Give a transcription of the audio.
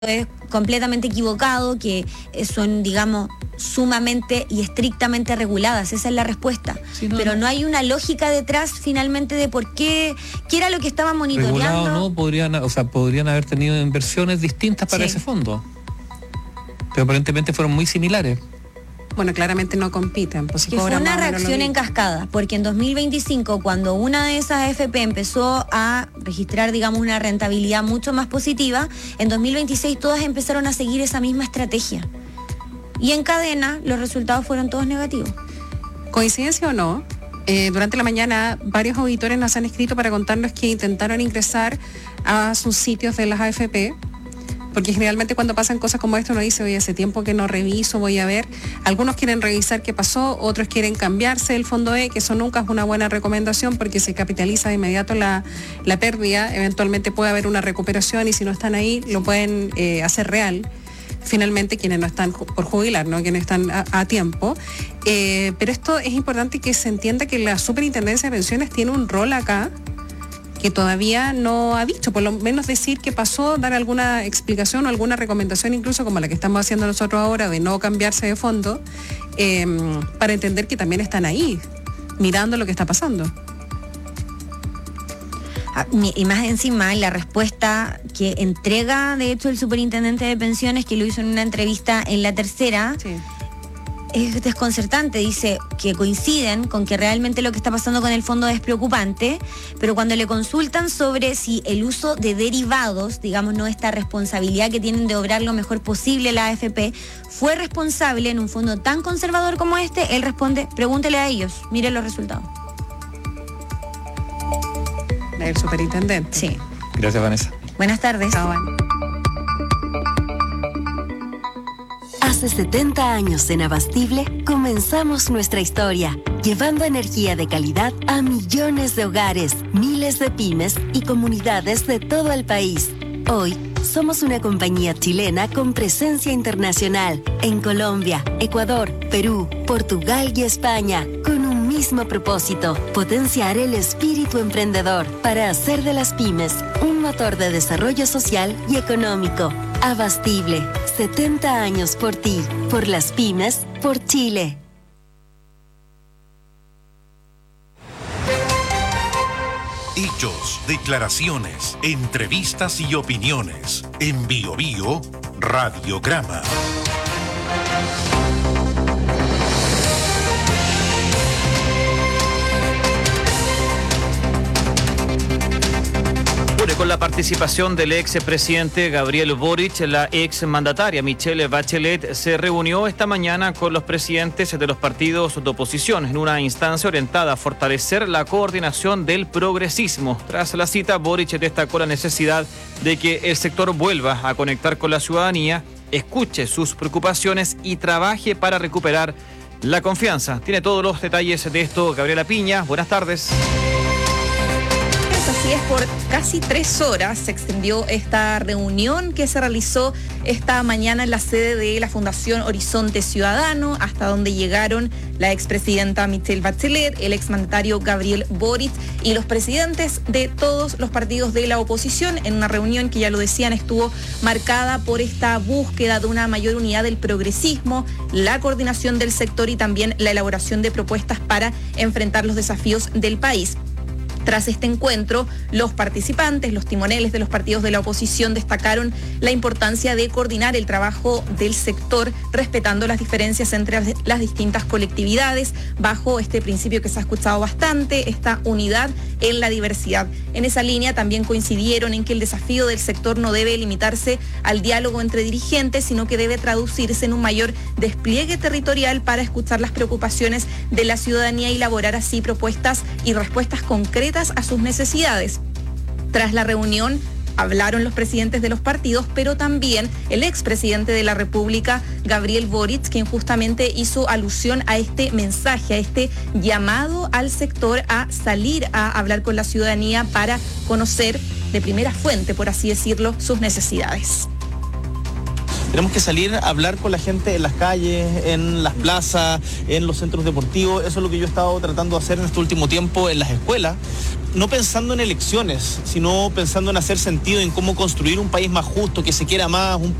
es completamente equivocado, que son, digamos, sumamente y estrictamente reguladas. Esa es la respuesta. Sí, pero no hay una lógica detrás finalmente de por qué era lo que estaban monitoreando. Regulado, ¿no? Podrían haber tenido inversiones distintas para ese fondo, pero aparentemente fueron muy similares. Bueno, claramente no compiten. Pues que fue una reacción en cascada, porque en 2025, cuando una de esas AFP empezó a registrar, digamos, una rentabilidad mucho más positiva, en 2026 todas empezaron a seguir esa misma estrategia. Y en cadena, los resultados fueron todos negativos. ¿Coincidencia o no? Durante la mañana, varios auditores nos han escrito para contarnos que intentaron ingresar a sus sitios de las AFP, porque generalmente cuando pasan cosas como esto uno dice, oye, hace tiempo que no reviso, voy a ver. Algunos quieren revisar qué pasó, otros quieren cambiarse el fondo E, que eso nunca es una buena recomendación porque se capitaliza de inmediato la pérdida, eventualmente puede haber una recuperación y si no están ahí lo pueden hacer real. Finalmente quienes no están por jubilar, ¿no? Quienes están a tiempo. Pero esto es importante que se entienda que la Superintendencia de Pensiones tiene un rol acá que todavía no ha dicho, por lo menos decir qué pasó, dar alguna explicación o alguna recomendación, incluso como la que estamos haciendo nosotros ahora, de no cambiarse de fondo, para entender que también están ahí, mirando lo que está pasando. Y más encima, la respuesta que entrega, de hecho, el superintendente de pensiones, que lo hizo en una entrevista en La Tercera, sí, es desconcertante. Dice que coinciden con que realmente lo que está pasando con el fondo es preocupante, pero cuando le consultan sobre si el uso de derivados, digamos, no esta responsabilidad que tienen de obrar lo mejor posible la AFP, fue responsable en un fondo tan conservador como este, él responde, pregúntele a ellos, miren los resultados. El superintendente. Sí. Gracias, Vanessa. Buenas tardes. Chao. Hace 70 años en Abastible comenzamos nuestra historia, llevando energía de calidad a millones de hogares, miles de pymes y comunidades de todo el país. Hoy somos una compañía chilena con presencia internacional en Colombia, Ecuador, Perú, Portugal y España, con un mismo propósito: potenciar el espíritu emprendedor para hacer de las pymes un motor de desarrollo social y económico. Abastible, 70 años por ti, por las pymes, por Chile. Hechos, declaraciones, entrevistas y opiniones. En Bio Bio, Radiograma. Con la participación del expresidente Gabriel Boric, la exmandataria Michelle Bachelet se reunió esta mañana con los presidentes de los partidos de oposición en una instancia orientada a fortalecer la coordinación del progresismo. Tras la cita, Boric destacó la necesidad de que el sector vuelva a conectar con la ciudadanía, escuche sus preocupaciones y trabaje para recuperar la confianza. Tiene todos los detalles de esto Gabriela Piña. Buenas tardes. Así es, por casi 3 horas se extendió esta reunión que se realizó esta mañana en la sede de la Fundación Horizonte Ciudadano, hasta donde llegaron la expresidenta Michelle Bachelet, el exmandatario Gabriel Boric y los presidentes de todos los partidos de la oposición, en una reunión que, ya lo decían, estuvo marcada por esta búsqueda de una mayor unidad del progresismo, la coordinación del sector y también la elaboración de propuestas para enfrentar los desafíos del país. Tras este encuentro, los participantes, los timoneles de los partidos de la oposición destacaron la importancia de coordinar el trabajo del sector, respetando las diferencias entre las distintas colectividades, bajo este principio que se ha escuchado bastante, esta unidad en la diversidad. En esa línea también coincidieron en que el desafío del sector no debe limitarse al diálogo entre dirigentes, sino que debe traducirse en un mayor despliegue territorial para escuchar las preocupaciones de la ciudadanía y elaborar así propuestas y respuestas concretas a sus necesidades. Tras la reunión hablaron los presidentes de los partidos, pero también el expresidente de la República, Gabriel Boric, quien justamente hizo alusión a este mensaje, a este llamado al sector a salir a hablar con la ciudadanía para conocer de primera fuente, por así decirlo, sus necesidades. Tenemos que salir a hablar con la gente en las calles, en las plazas, en los centros deportivos. Eso es lo que yo he estado tratando de hacer en este último tiempo en las escuelas. No pensando en elecciones, sino pensando en hacer sentido en cómo construir un país más justo, que se quiera más, un